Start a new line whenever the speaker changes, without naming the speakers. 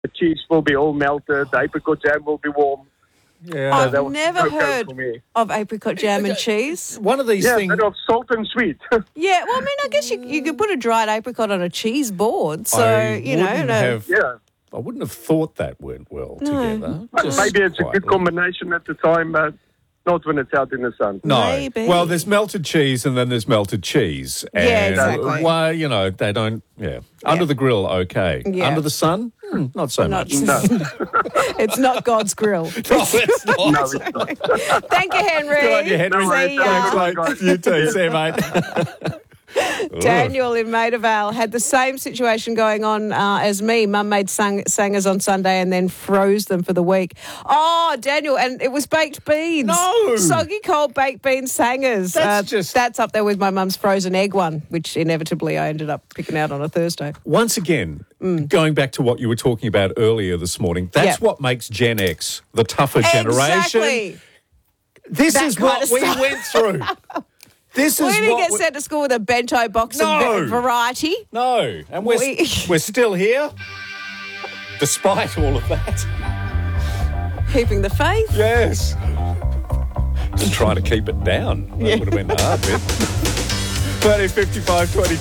The cheese will be all melted. The apricot jam will be warm.
Yeah.
I've
that was
never
no-go
heard
for me.
of apricot jam and cheese.
One of these
Yeah, a
things.
bit of salt and sweet.
Yeah, well, I mean, I guess you could put a dried apricot on a cheese board. So,
I wouldn't have thought that went well together. Just
Maybe it's a good
quietly.
combination at the time, but not when it's out in the sun.
No.
Maybe.
Well, there's melted cheese and then there's melted cheese. And
Yeah, exactly.
Why, they don't, Under the grill, okay.
Yeah.
Under the sun, not so much.
No,
It's not God's grill.
No, it's not.
no, it's not.
Thank you, Henry.
Good on you, Henry.
No worries.
See ya.
Thanks,
Thanks, mate. You too. See you, mate.
Daniel in Maida Vale had the same situation going on as me. Mum made sangers on Sunday and then froze them for the week. Oh, Daniel, and it was baked beans.
No.
Soggy cold baked bean sangers. That's up there with my mum's frozen egg one, which inevitably I ended up picking out on a Thursday.
Once again, going back to what you were talking about earlier this morning, that's
Yep.
what makes Gen X the tougher generation.
Exactly.
This
That
is
kind
what
of
we
stuff.
went through. This
We
is
didn't
what
get sent to school with a bento box
No.
of variety.
No, and we're still here, despite all of that.
Keeping the faith.
Yes. Just trying to keep it down. That would have been the hard bit. 30, 55, 20.